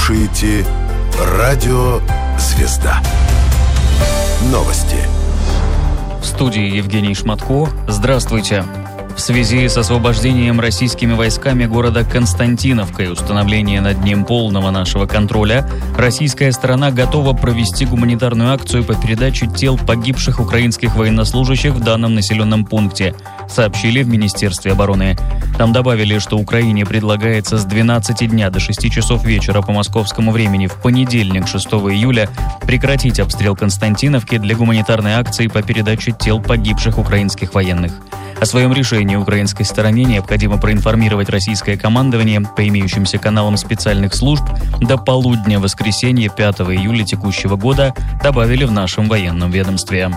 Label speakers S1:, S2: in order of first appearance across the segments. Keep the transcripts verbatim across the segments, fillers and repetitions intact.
S1: слушаете «Радио Звезда». Новости.
S2: В студии Евгений Шматко. Здравствуйте. В связи с освобождением российскими войсками города Константиновка и установлением над ним полного нашего контроля, российская сторона готова провести гуманитарную акцию по передаче тел погибших украинских военнослужащих в данном населенном пункте, сообщили в Министерстве обороны. Там добавили, что Украине предлагается с двенадцати дня до шести часов вечера по московскому времени в понедельник, шестого июля, прекратить обстрел Константиновки для гуманитарной акции по передаче тел погибших украинских военных. О своем решении украинской стороне необходимо проинформировать российское командование по имеющимся каналам специальных служб до полудня воскресенья пятого июля текущего года, добавили в нашем военном ведомстве.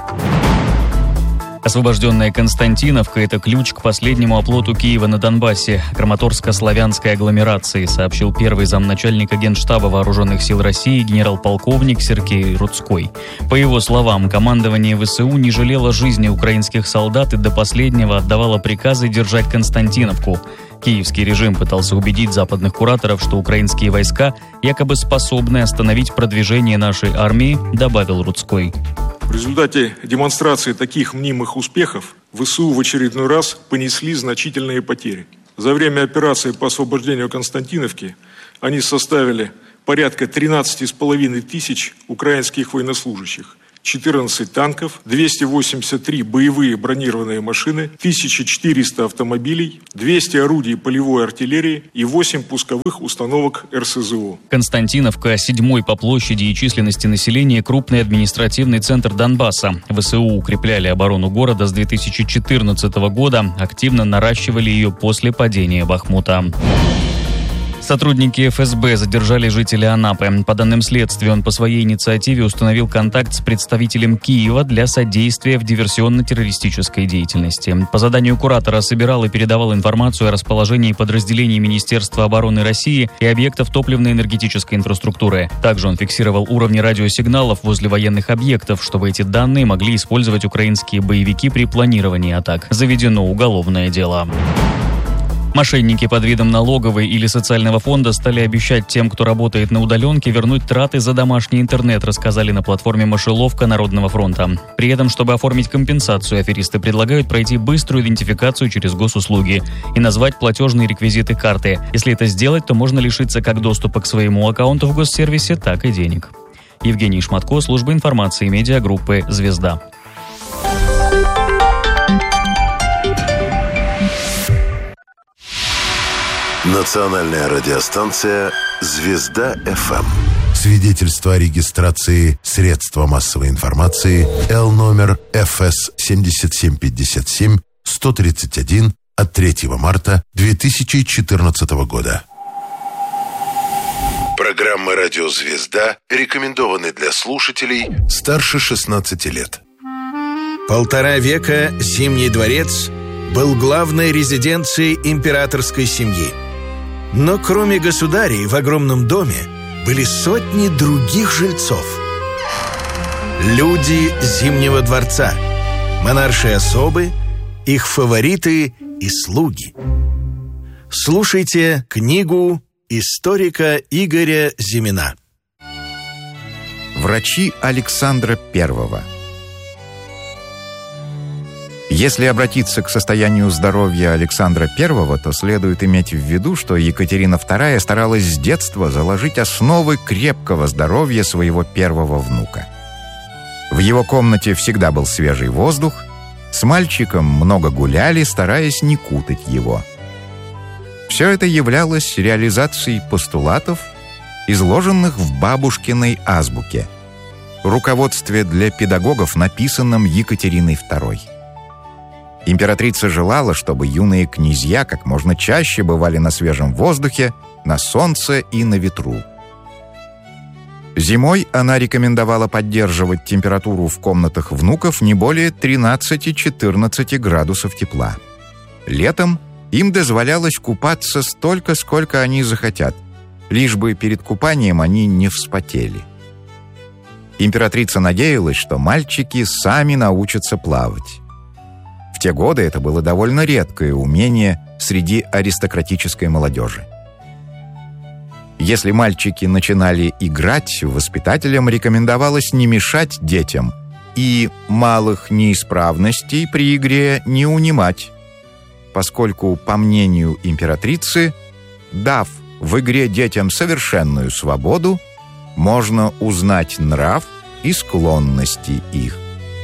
S2: Освобожденная Константиновка – это ключ к последнему оплоту Киева на Донбассе, Краматорско-славянской агломерации, сообщил первый замначальника Генштаба Вооруженных сил России генерал-полковник Сергей Рудской. По его словам, командование ВСУ не жалело жизни украинских солдат и до последнего отдавало приказы держать Константиновку. Киевский режим пытался убедить западных кураторов, что украинские войска якобы способны остановить продвижение нашей армии, добавил Рудской.
S3: В результате демонстрации таких мнимых успехов ВСУ в очередной раз понесли значительные потери. За время операции по освобождению Константиновки они составили порядка тринадцати с половиной тысяч украинских военнослужащих, четырнадцать танков, двести восемьдесят три боевые бронированные машины, тысяча четыреста автомобилей, двести орудий полевой артиллерии и восемь пусковых установок эр эс зэ о.
S2: Константиновка – седьмой по площади и численности населения крупный административный центр Донбасса. ВСУ укрепляли оборону города с две тысячи четырнадцатого года, активно наращивали ее после падения Бахмута. Сотрудники эф эс бэ задержали жителя Анапы. По данным следствия, он по своей инициативе установил контакт с представителем Киева для содействия в диверсионно-террористической деятельности. По заданию куратора собирал и передавал информацию о расположении подразделений Министерства обороны России и объектов топливно-энергетической инфраструктуры. Также он фиксировал уровни радиосигналов возле военных объектов, чтобы эти данные могли использовать украинские боевики при планировании атак. Заведено уголовное дело. Мошенники под видом налоговой или социального фонда стали обещать тем, кто работает на удаленке, вернуть траты за домашний интернет, рассказали на платформе «Мышеловка» Народного фронта. При этом, чтобы оформить компенсацию, аферисты предлагают пройти быструю идентификацию через госуслуги и назвать платежные реквизиты карты. Если это сделать, то можно лишиться как доступа к своему аккаунту в госсервисе, так и денег. Евгений Шматко, служба информации медиагруппы «Звезда».
S1: Национальная радиостанция «Звезда эф эм». Свидетельство о регистрации средства массовой информации Л номер эф эс семь семь пять семь сто тридцать один от третьего марта две тысячи четырнадцатого года. Программы «Радио Звезда» рекомендованы для слушателей старше шестнадцати лет.
S4: Полтора века Зимний дворец был главной резиденцией императорской семьи. Но кроме государей в огромном доме были сотни других жильцов. Люди Зимнего дворца, монаршие особы, их фавориты и слуги. Слушайте книгу историка Игоря Зимина.
S5: Врачи Александра Первого. Если обратиться к состоянию здоровья Александра Первого, то следует иметь в виду, что Екатерина Вторая старалась с детства заложить основы крепкого здоровья своего первого внука. В его комнате всегда был свежий воздух, с мальчиком много гуляли, стараясь не кутать его. Все это являлось реализацией постулатов, изложенных в бабушкиной азбуке, руководстве для педагогов, написанном Екатериной Второй. Императрица желала, чтобы юные князья как можно чаще бывали на свежем воздухе, на солнце и на ветру. Зимой она рекомендовала поддерживать температуру в комнатах внуков не более тринадцати-четырнадцати градусов тепла. Летом им дозволялось купаться столько, сколько они захотят, лишь бы перед купанием они не вспотели. Императрица надеялась, что мальчики сами научатся плавать. В те годы это было довольно редкое умение среди аристократической молодежи. Если мальчики начинали играть, воспитателям рекомендовалось не мешать детям и малых неисправностей при игре не унимать, поскольку, по мнению императрицы, дав в игре детям совершенную свободу, можно узнать нрав и склонности их.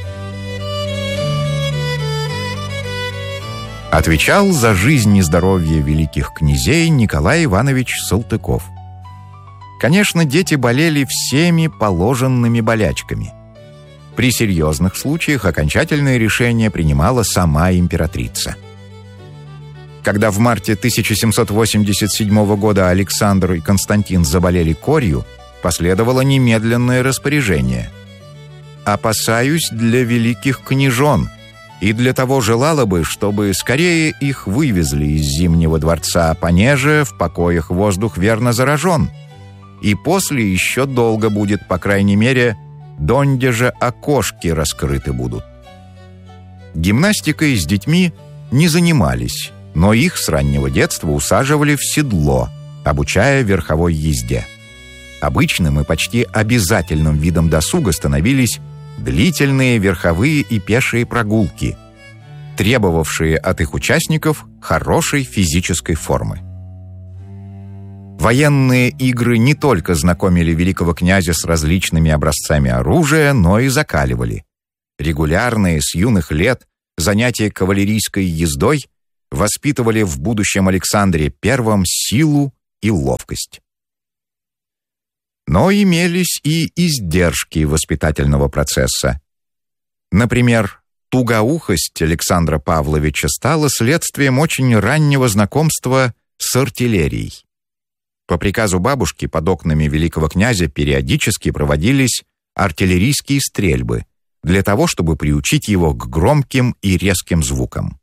S5: Отвечал за жизнь и здоровье великих князей Николай Иванович Салтыков. Конечно, дети болели всеми положенными болячками. При серьезных случаях окончательное решение принимала сама императрица. Когда в марте тысяча семьсот восемьдесят седьмого года Александр и Константин заболели корью, последовало немедленное распоряжение. «Опасаюсь для великих княжон, и для того желала бы, чтобы скорее их вывезли из Зимнего дворца, понеже в покоях воздух верно заражен, и после еще долго будет, по крайней мере, донде же окошки раскрыты будут». Гимнастикой с детьми не занимались, но их с раннего детства усаживали в седло, обучая верховой езде. Обычным и почти обязательным видом досуга становились длительные верховые и пешие прогулки, требовавшие от их участников хорошей физической формы. Военные игры не только знакомили великого князя с различными образцами оружия, но и закаливали. Регулярные с юных лет занятия кавалерийской ездой воспитывали в будущем Александре Первом силу и ловкость. Но имелись и издержки воспитательного процесса. Например, тугоухость Александра Павловича стала следствием очень раннего знакомства с артиллерией. По приказу бабушки под окнами великого князя периодически проводились артиллерийские стрельбы для того, чтобы приучить его к громким и резким звукам.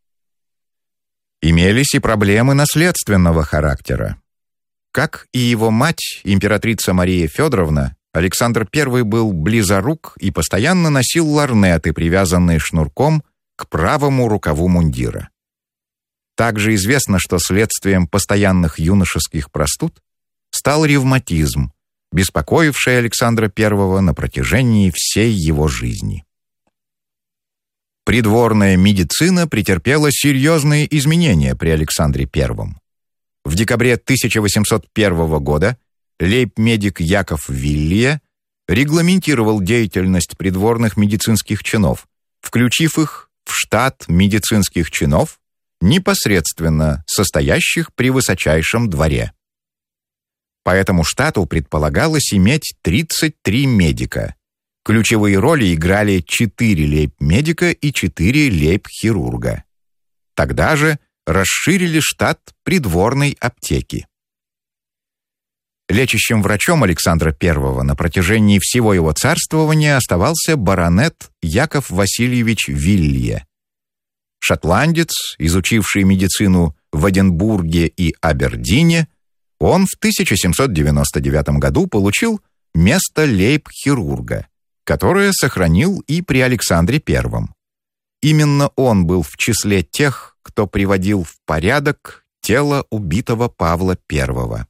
S5: Имелись и проблемы наследственного характера. Как и его мать, императрица Мария Федоровна, Александр Первый был близорук и постоянно носил лорнеты, привязанные шнурком к правому рукаву мундира. Также известно, что следствием постоянных юношеских простуд стал ревматизм, беспокоивший Александра Первого на протяжении всей его жизни. Придворная медицина претерпела серьезные изменения при Александре Первом. В декабре тысяча восемьсот первого года лейб-медик Яков Виллия регламентировал деятельность придворных медицинских чинов, включив их в штат медицинских чинов, непосредственно состоящих при высочайшем дворе. По этому штату предполагалось иметь тридцать три медика. Ключевые роли играли четыре лейб-медика и четыре лейб-хирурга. Тогда же расширили штат придворной аптеки. Лечащим врачом Александра Первого на протяжении всего его царствования оставался баронет Яков Васильевич Виллия. Шотландец, изучивший медицину в Эдинбурге и Абердине, он в тысяча семьсот девяносто девятом году получил место лейб-хирурга, которое сохранил и при Александре Первом. Именно он был в числе тех, кто приводил в порядок тело убитого Павла Первого.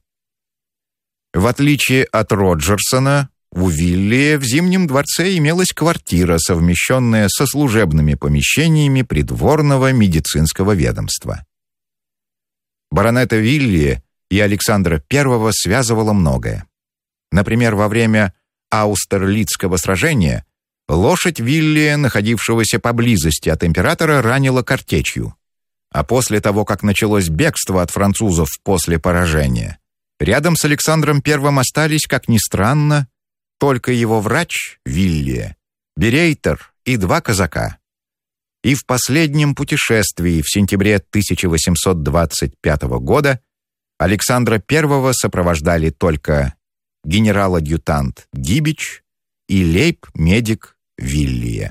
S5: В отличие от Роджерсона, у Виллия в Зимнем дворце имелась квартира, совмещенная со служебными помещениями придворного медицинского ведомства. Баронета Виллия и Александра Первого связывало многое. Например, во время Аустерлицкого сражения лошадь Виллия, находившегося поблизости от императора, ранила картечью. А после того, как началось бегство от французов после поражения, рядом с Александром Первым остались, как ни странно, только его врач Виллия, берейтер и два казака. И в последнем путешествии в сентябре тысяча восемьсот двадцать пятого года Александра Первого сопровождали только генерал-адъютант Дибич и лейб-медик Виллия.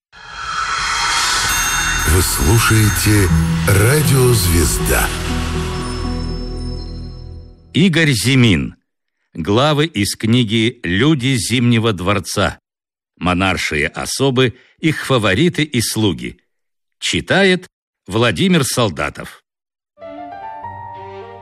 S1: Вы слушаете «Радио Звезда».
S6: Игорь Зимин. Главы из книги «Люди Зимнего дворца». Монаршие особы, их фавориты и слуги. Читает Владимир Солдатов.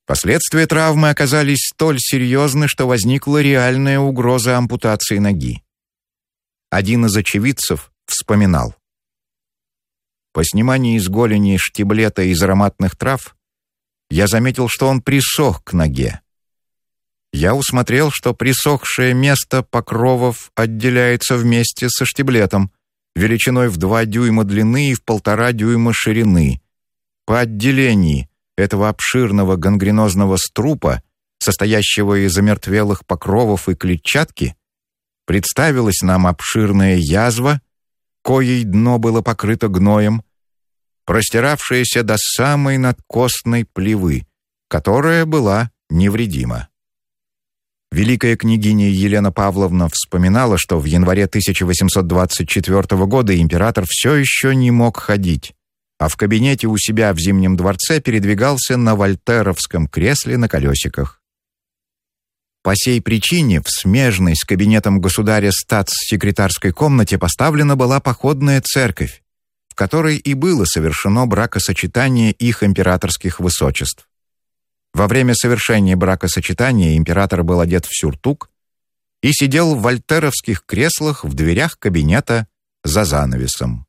S5: Последствия травмы оказались столь серьезны, что возникла реальная угроза ампутации ноги. Один из очевидцев вспоминал: «По снимании из голени штиблета из ароматных трав я заметил, что он присох к ноге. Я усмотрел, что присохшее место покровов отделяется вместе со штиблетом, величиной в два дюйма длины и в полтора дюйма ширины. По отделении этого обширного гангренозного струпа, состоящего из омертвелых покровов и клетчатки, представилась нам обширная язва, коей дно было покрыто гноем, простиравшаяся до самой надкостной плевы, которая была невредима». Великая княгиня Елена Павловна вспоминала, что в январе тысяча восемьсот двадцать четвёртого года император все еще не мог ходить, а в кабинете у себя в Зимнем дворце передвигался на вольтеровском кресле на колесиках. По сей причине в смежной с кабинетом государя статс-секретарской комнате поставлена была походная церковь, в которой и было совершено бракосочетание их императорских высочеств. Во время совершения бракосочетания император был одет в сюртук и сидел в вольтеровских креслах в дверях кабинета за занавесом.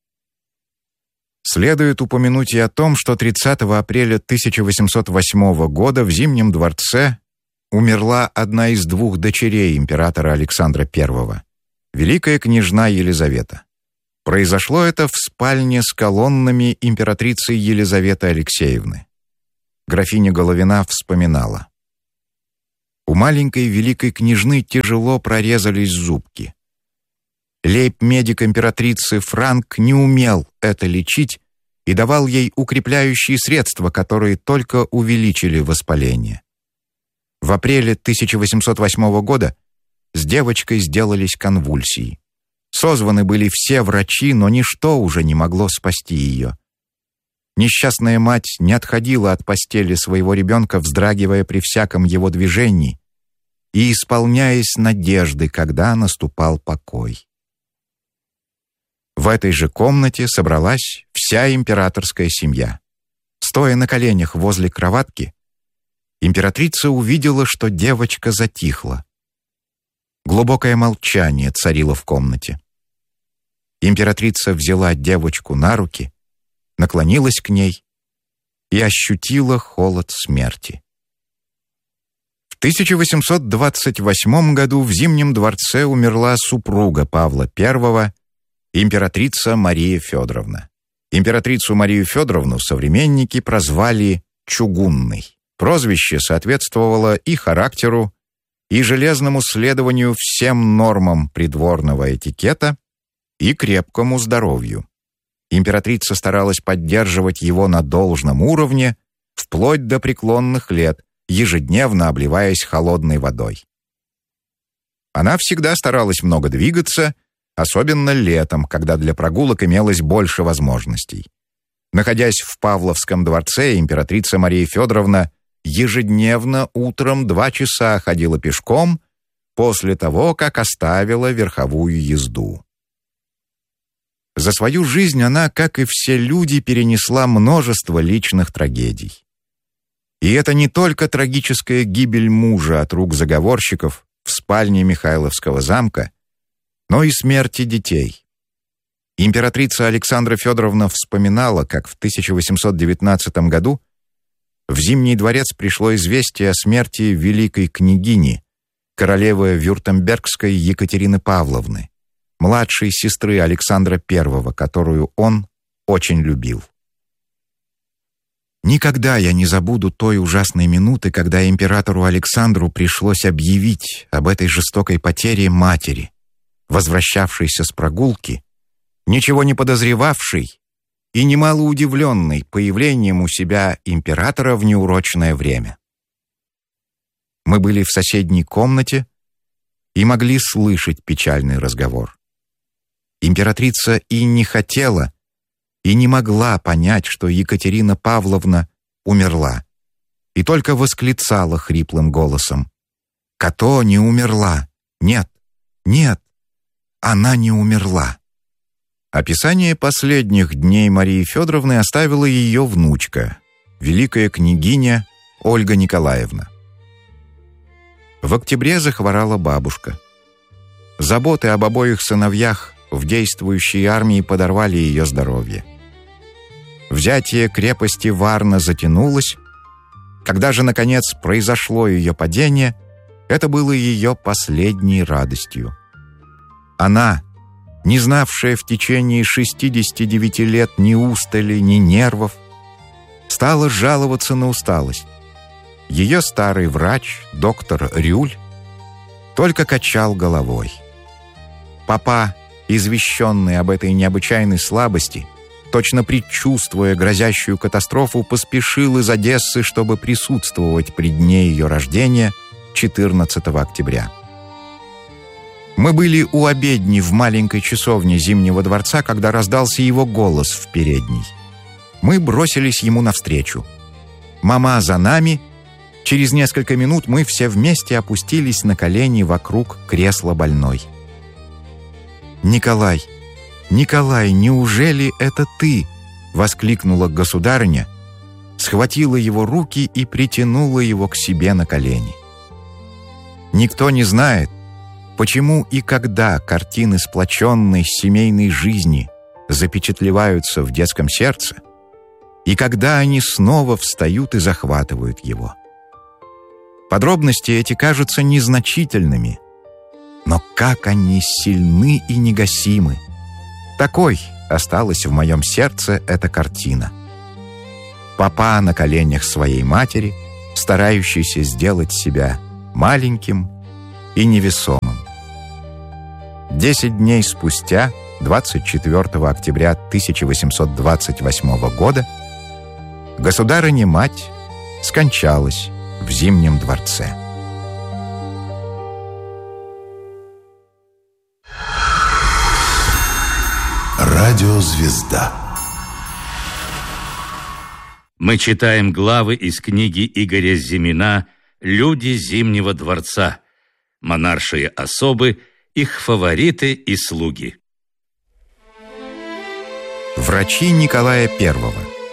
S5: Следует упомянуть и о том, что тридцатого апреля тысяча восемьсот восьмого года в Зимнем дворце умерла одна из двух дочерей императора Александра Первого, великая княжна Елизавета. Произошло это в спальне с колоннами императрицы Елизаветы Алексеевны. Графиня Головина вспоминала: «У маленькой великой княжны тяжело прорезались зубки. Лейб-медик императрицы Франк не умел это лечить и давал ей укрепляющие средства, которые только увеличили воспаление. В апреле тысяча восемьсот восьмого года с девочкой сделались конвульсии. Созваны были все врачи, но ничто уже не могло спасти ее. Несчастная мать не отходила от постели своего ребенка, вздрагивая при всяком его движении и исполняясь надежды, когда наступал покой. В этой же комнате собралась вся императорская семья. Стоя на коленях возле кроватки, императрица увидела, что девочка затихла. Глубокое молчание царило в комнате. Императрица взяла девочку на руки, наклонилась к ней и ощутила холод смерти. В тысяча восемьсот двадцать восьмом году в Зимнем дворце умерла супруга Павла Первого, императрица Мария Федоровна. Императрицу Марию Федоровну современники прозвали «Чугунной». Прозвище соответствовало и характеру, и железному следованию всем нормам придворного этикета, и крепкому здоровью. Императрица старалась поддерживать его на должном уровне вплоть до преклонных лет, ежедневно обливаясь холодной водой. Она всегда старалась много двигаться, особенно летом, когда для прогулок имелось больше возможностей. Находясь в Павловском дворце, императрица Мария Федоровна ежедневно утром два часа ходила пешком после того, как оставила верховую езду. За свою жизнь она, как и все люди, перенесла множество личных трагедий. И это не только трагическая гибель мужа от рук заговорщиков в спальне Михайловского замка, но и смерти детей. Императрица Александра Федоровна вспоминала, как в тысяча восемьсот девятнадцатом году в Зимний дворец пришло известие о смерти великой княгини, королевы Вюртембергской Екатерины Павловны, младшей сестры Александра Первого, которую он очень любил. Никогда я не забуду той ужасной минуты, когда императору Александру пришлось объявить об этой жестокой потере матери, возвращавшейся с прогулки, ничего не подозревавшей и немало удивленной появлением у себя императора в неурочное время. Мы были в соседней комнате и могли слышать печальный разговор. Императрица и не хотела, и не могла понять, что Екатерина Павловна умерла, и только восклицала хриплым голосом: «Като не умерла! Нет, нет, она не умерла!» Описание последних дней Марии Федоровны оставила ее внучка, великая княгиня Ольга Николаевна. В октябре захворала бабушка. Заботы об обоих сыновьях в действующей армии подорвали ее здоровье. Взятие крепости Варна затянулось. Когда же, наконец, произошло ее падение, это было ее последней радостью. Она, не знавшая в течение шестидесяти девяти лет ни устали, ни нервов, стала жаловаться на усталость. Ее старый врач, доктор Рюль, только качал головой. Папа, извещенный об этой необычайной слабости, точно предчувствуя грозящую катастрофу, поспешил из Одессы, чтобы присутствовать при дне ее рождения четырнадцатого октября. Мы были у обедни в маленькой часовне Зимнего дворца, когда раздался его голос в передней. Мы бросились ему навстречу. Мама за нами. Через несколько минут мы все вместе опустились на колени вокруг кресла больной. «Николай, Николай, неужели это ты?» — воскликнула государыня, схватила его руки и притянула его к себе на колени. Никто не знает, почему и когда картины сплоченной семейной жизни запечатлеваются в детском сердце, и когда они снова встают и захватывают его. Подробности эти кажутся незначительными, но как они сильны и негасимы. Такой осталась в моем сердце эта картина. Папа на коленях своей матери, старающийся сделать себя маленьким и невесомым. Десять дней спустя, двадцать четвёртого октября тысяча восемьсот двадцать восьмого года, государыня-мать скончалась в Зимнем дворце.
S1: Радиозвезда.
S6: Мы читаем главы из книги Игоря Зимина «Люди Зимнего дворца», монаршие особы, их фавориты и слуги.
S5: Врачи Николая Первого.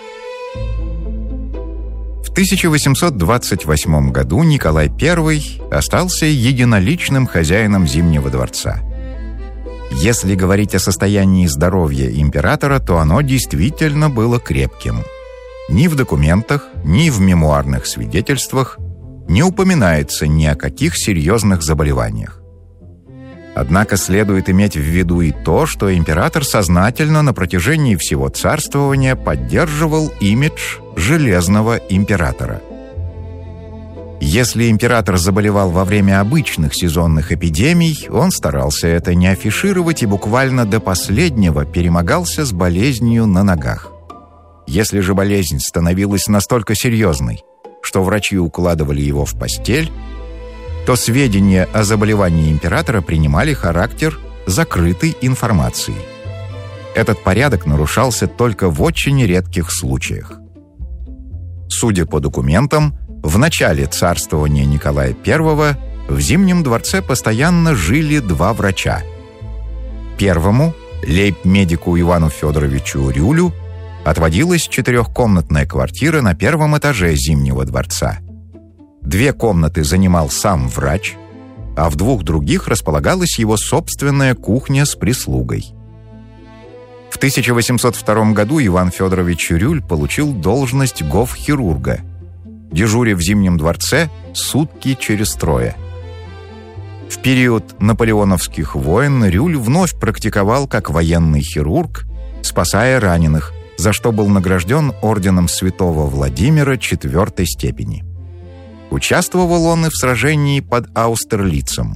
S5: В тысяча восемьсот двадцать восьмом году Николай Первый остался единоличным хозяином Зимнего дворца. Если говорить о состоянии здоровья императора, то оно действительно было крепким. Ни в документах, ни в мемуарных свидетельствах не упоминается ни о каких серьезных заболеваниях. Однако следует иметь в виду и то, что император сознательно на протяжении всего царствования поддерживал имидж Железного императора. Если император заболевал во время обычных сезонных эпидемий, он старался это не афишировать и буквально до последнего перемогался с болезнью на ногах. Если же болезнь становилась настолько серьезной, что врачи укладывали его в постель, то сведения о заболевании императора принимали характер закрытой информации. Этот порядок нарушался только в очень редких случаях. Судя по документам, в начале царствования Николая Первого в Зимнем дворце постоянно жили два врача. Первому, лейб-медику Ивану Федоровичу Рюлю, отводилась четырехкомнатная квартира на первом этаже Зимнего дворца. Две комнаты занимал сам врач, а в двух других располагалась его собственная кухня с прислугой. В тысяча восемьсот втором году Иван Федорович Рюль получил должность гофхирурга, дежуря в Зимнем дворце сутки через трое. В период наполеоновских войн Рюль вновь практиковал как военный хирург, спасая раненых, за что был награжден орденом Святого Владимира четвертой степени. Участвовал он и в сражении под Аустерлицем.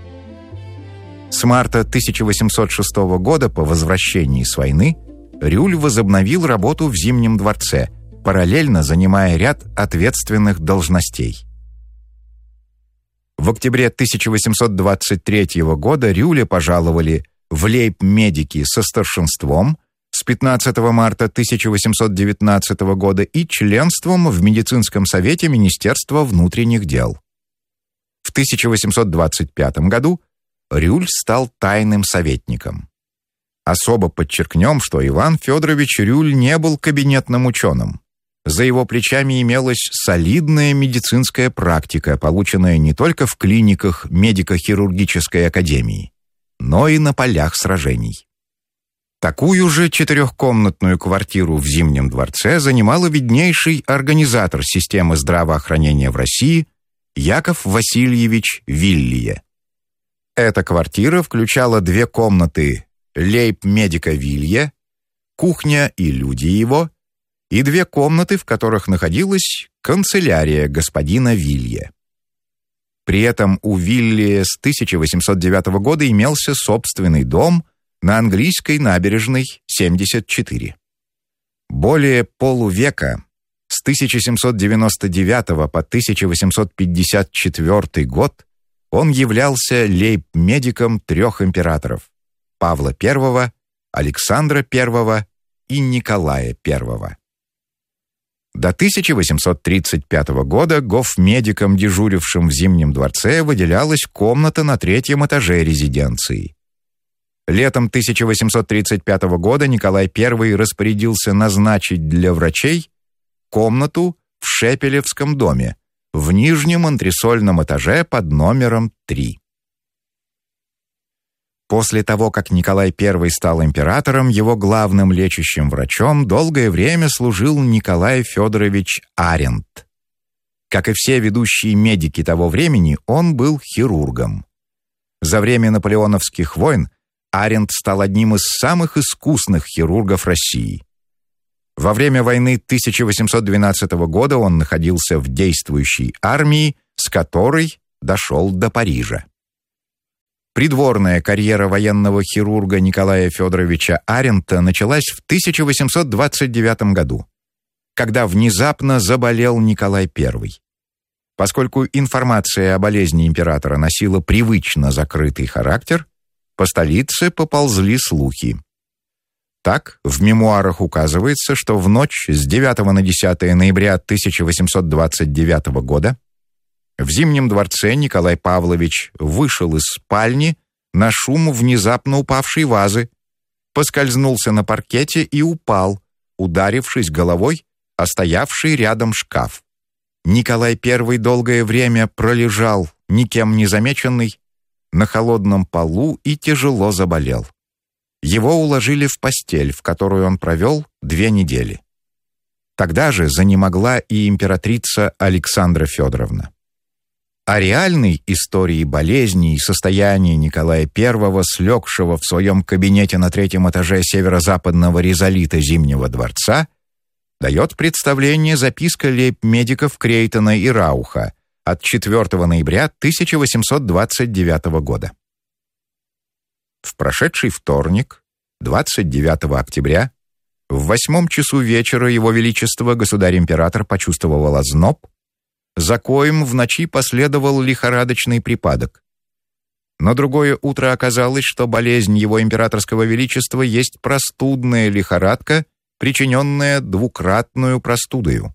S5: С марта тысяча восемьсот шестого года по возвращении с войны Рюль возобновил работу в Зимнем дворце, параллельно занимая ряд ответственных должностей. В октябре тысяча восемьсот двадцать третьего года Рюля пожаловали в лейб-медики со старшинством, с пятнадцатого марта тысяча восемьсот девятнадцатого года и членством в медицинском совете Министерства внутренних дел. В тысяча восемьсот двадцать пятом году Рюль стал тайным советником. Особо подчеркнем, что Иван Федорович Рюль не был кабинетным ученым. За его плечами имелась солидная медицинская практика, полученная не только в клиниках медико-хирургической академии, но и на полях сражений. Такую же четырехкомнатную квартиру в Зимнем дворце занимал виднейший организатор системы здравоохранения в России Яков Васильевич Виллие. Эта квартира включала две комнаты лейб-медика Вилье, кухня и люди его, и две комнаты, в которых находилась канцелярия господина Вилье. При этом у Виллие с тысяча восемьсот девятого года имелся собственный дом на английской набережной семьдесят четыре. Более полувека, с тысяча семьсот девяносто девятого по тысяча восемьсот пятьдесят четвёртый год, он являлся лейб-медиком трех императоров – Павла Первого, Александра Первого и Николая Первого. До тысяча восемьсот тридцать пятого года гофмедиком, дежурившим в Зимнем дворце, выделялась комната на третьем этаже резиденции. Летом тысяча восемьсот тридцать пятого года Николай Первый распорядился назначить для врачей комнату в Шепелевском доме в нижнем антресольном этаже под номером три. После того, как Николай Первый стал императором, его главным лечащим врачом долгое время служил Николай Федорович Арент. Как и все ведущие медики того времени, он был хирургом. За время наполеоновских войн Арент стал одним из самых искусных хирургов России. Во время войны тысяча восемьсот двенадцатого года он находился в действующей армии, с которой дошел до Парижа. Придворная карьера военного хирурга Николая Федоровича Арента началась в тысяча восемьсот двадцать девятом году, когда внезапно заболел Николай Первый. Поскольку информация о болезни императора носила привычно закрытый характер, по столице поползли слухи. Так, в мемуарах указывается, что в ночь с девятого на десятое ноября тысяча восемьсот двадцать девятого года в Зимнем дворце Николай Павлович вышел из спальни на шум внезапно упавшей вазы, поскользнулся на паркете и упал, ударившись головой о стоявший рядом шкаф. Николай Первый долгое время пролежал, никем не замеченный, на холодном полу и тяжело заболел. Его уложили в постель, в которую он провел две недели. Тогда же занемогла и императрица Александра Федоровна. О реальной истории болезни и состояния Николая Первого, слегшего в своем кабинете на третьем этаже северо-западного ризолита Зимнего дворца, дает представление записка лейб-медиков Крейтона и Рауха от четвёртого ноября тысяча восемьсот двадцать девятого года. В прошедший вторник, двадцать девятого октября, в восьмом часу вечера Его Величество Государь-Император почувствовал озноб, за коим в ночи последовал лихорадочный припадок. На другое утро оказалось, что болезнь Его Императорского Величества есть простудная лихорадка, причиненная двукратную простудою.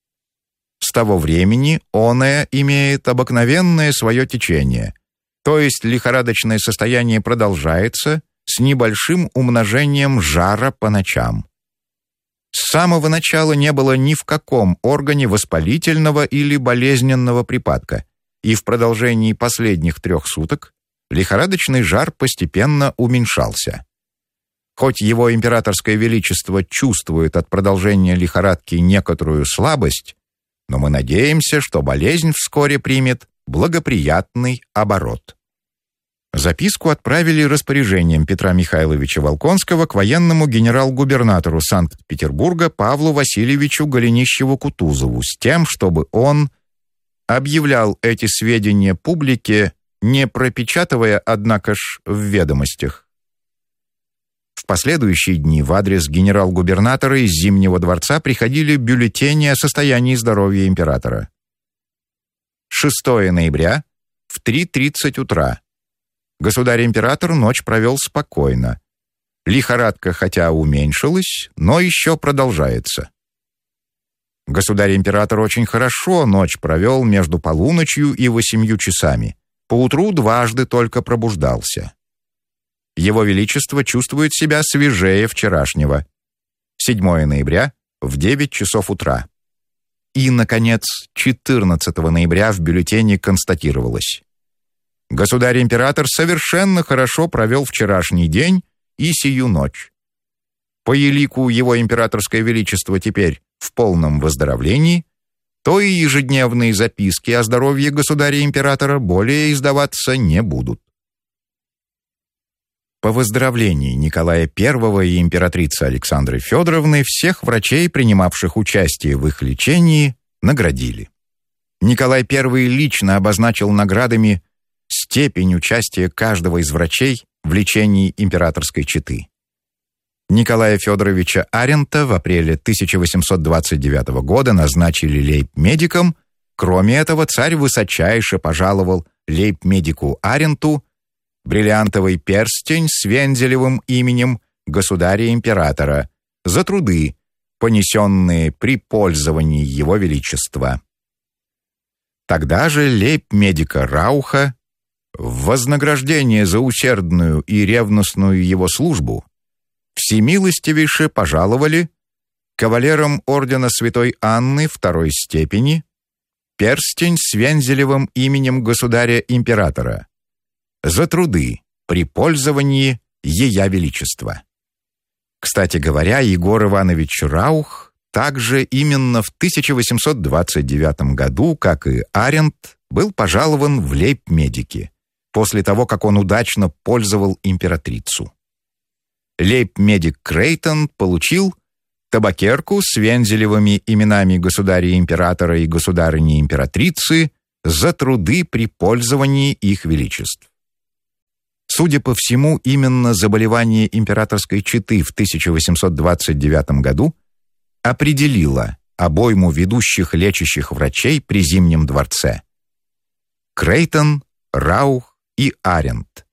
S5: С того времени оная имеет обыкновенное свое течение, то есть лихорадочное состояние продолжается с небольшим умножением жара по ночам. С самого начала не было ни в каком органе воспалительного или болезненного припадка, и в продолжении последних трех суток лихорадочный жар постепенно уменьшался. Хоть Его Императорское Величество чувствует от продолжения лихорадки некоторую слабость, но мы надеемся, что болезнь вскоре примет благоприятный оборот. Записку отправили распоряжением Петра Михайловича Волконского к военному генерал-губернатору Санкт-Петербурга Павлу Васильевичу Голенищеву-Кутузову с тем, чтобы он объявлял эти сведения публике, не пропечатывая, однако ж, в ведомостях. В последующие дни в адрес генерал-губернатора из Зимнего дворца приходили бюллетени о состоянии здоровья императора. шестого ноября в три тридцать утра. Государь-император ночь провел спокойно. Лихорадка хотя уменьшилась, но еще продолжается. Государь-император очень хорошо ночь провел между полуночью и восемью часами. Поутру дважды только пробуждался. Его Величество чувствует себя свежее вчерашнего. седьмого ноября в девять часов утра. И, наконец, четырнадцатого ноября в бюллетене констатировалось: «Государь-император совершенно хорошо провел вчерашний день и сию ночь. По елику его императорское величество теперь в полном выздоровлении, то и ежедневные записки о здоровье государя-императора более издаваться не будут». По выздоровлении Николая Первого и императрицы Александры Федоровны всех врачей, принимавших участие в их лечении, наградили. Николай Первый лично обозначил наградами степень участия каждого из врачей в лечении императорской четы. Николая Федоровича Арента в апреле тысяча восемьсот двадцать девятого года назначили лейб-медиком. Кроме этого, царь высочайше пожаловал лейб-медику Аренту бриллиантовый перстень с вензелевым именем государя-императора за труды, понесенные при пользовании его величества. Тогда же лейб-медика Рауха в вознаграждение за усердную и ревностную его службу всемилостивейше пожаловали кавалером ордена Святой Анны второй степени перстень с вензелевым именем государя-императора за труды при пользовании ея величества. Кстати говоря, Егор Иванович Раух также именно в тысяча восемьсот двадцать девятом году, как и Арент, был пожалован в лейб-медики после того, как он удачно пользовал императрицу. Лейб-медик Крейтон получил табакерку с вензелевыми именами государя-императора и государыни-императрицы за труды при пользовании их величеств. Судя по всему, именно заболевание императорской четы в тысяча восемьсот двадцать девятом году определило обойму ведущих лечащих врачей при Зимнем дворце. Крейтон, Раух и Арент